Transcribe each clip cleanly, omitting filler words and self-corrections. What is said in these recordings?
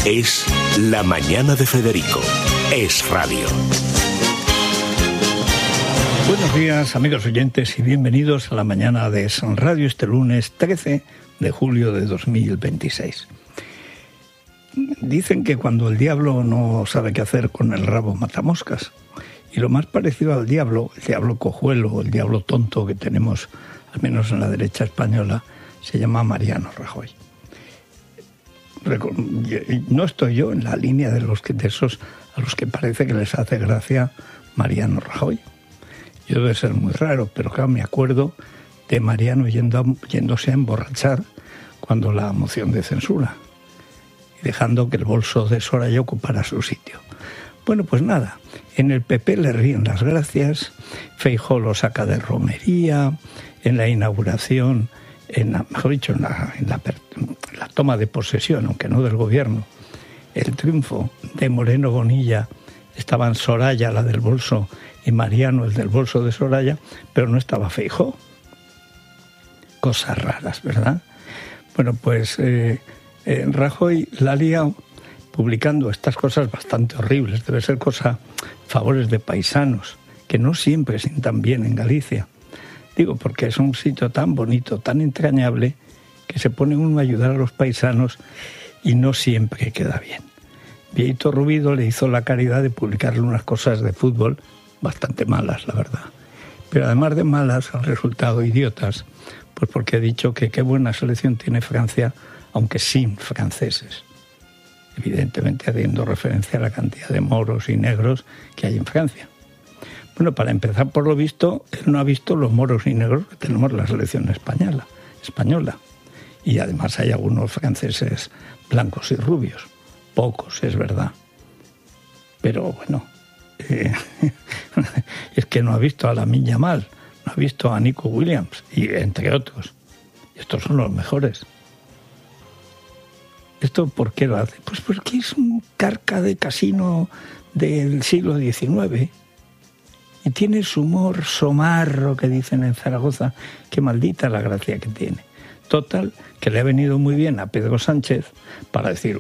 Es La Mañana de Federico. Es radio. Buenos días, amigos oyentes, y bienvenidos a La Mañana de Es Radio este lunes 13 de julio de 2026. Dicen que cuando el diablo no sabe qué hacer con el rabo mata moscas. Y lo más parecido al diablo, el diablo cojuelo, el diablo tonto que tenemos, al menos en la derecha española, se llama Mariano Rajoy. No estoy yo en la línea de esos a los que parece que les hace gracia Mariano Rajoy. Yo debe ser muy raro, pero claro, me acuerdo de Mariano yéndose a emborrachar cuando la moción de censura y dejando que el bolso de Soraya ocupara su sitio. Bueno, pues nada, en el PP le ríen las gracias, Feijóo lo saca de romería, en la inauguración, en la toma de posesión, aunque no del gobierno, el triunfo de Moreno Bonilla, estaban Soraya, la del bolso, y Mariano, el del bolso de Soraya, pero no estaba Feijóo. Cosas raras, ¿verdad? Bueno, pues Rajoy la ha liado publicando estas cosas bastante horribles. Debe ser favores de paisanos, que no siempre sientan bien en Galicia. Digo, porque es un sitio tan bonito, tan entrañable, que se pone uno a ayudar a los paisanos y no siempre queda bien. Vieito Rubido le hizo la caridad de publicarle unas cosas de fútbol bastante malas, la verdad. Pero además de malas, han resultado idiotas, pues porque ha dicho que qué buena selección tiene Francia, aunque sin franceses. Evidentemente haciendo referencia a la cantidad de moros y negros que hay en Francia. Bueno, para empezar, por lo visto, él no ha visto los moros y negros que tenemos en la selección española. Y además hay algunos franceses blancos y rubios. Pocos, es verdad. Pero bueno, es que no ha visto a Lamine Yamal, no ha visto a Nico Williams, y entre otros. Y estos son los mejores. ¿Esto por qué lo hace? Pues porque es un carca de casino del siglo XIX y tiene su humor somarro, que dicen en Zaragoza, que maldita la gracia que tiene. Total, que le ha venido muy bien a Pedro Sánchez para decir,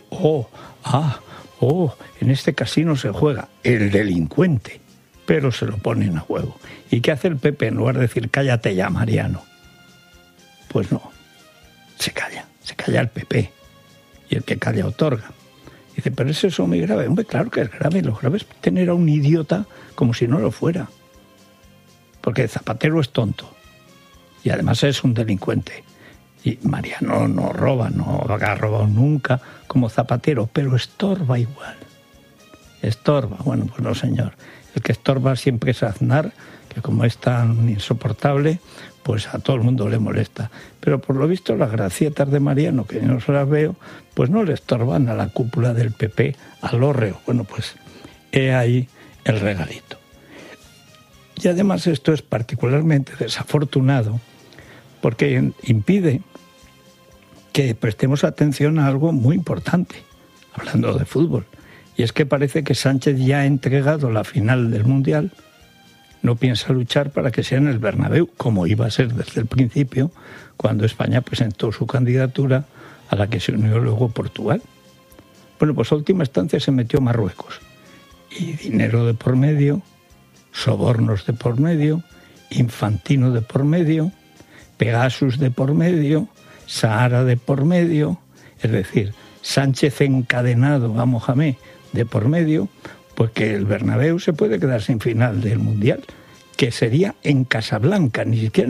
en este casino se juega el delincuente, pero se lo ponen a juego. ¿Y qué hace el PP en lugar de decir, cállate ya, Mariano? Pues no, se calla el PP. Y el que calla otorga. Dice, pero es eso muy grave. Hombre, claro que es grave. Lo grave es tener a un idiota como si no lo fuera. Porque Zapatero es tonto. Y además es un delincuente. Y Mariano no roba, no ha robado nunca como Zapatero, pero estorba igual. Estorba. Bueno, pues no, señor. El que estorba siempre es Aznar, que como es tan insoportable, pues a todo el mundo le molesta. Pero por lo visto las gracietas de Mariano, que yo no se las veo, pues no le estorban a la cúpula del PP, al hórreo. Bueno, pues he ahí el regalito. Y además esto es particularmente desafortunado porque impide que prestemos atención a algo muy importante, hablando de fútbol. Y es que parece que Sánchez ya ha entregado la final del Mundial. No piensa luchar para que sea en el Bernabéu, como iba a ser desde el principio, cuando España presentó su candidatura, a la que se unió luego Portugal. Bueno, pues a última instancia se metió Marruecos. Y dinero de por medio, sobornos de por medio, Infantino de por medio, Pegasus de por medio, Sahara de por medio, es decir, Sánchez encadenado a Mohamed de por medio, pues que el Bernabéu se puede quedar sin final del Mundial, que sería en Casablanca, ni siquiera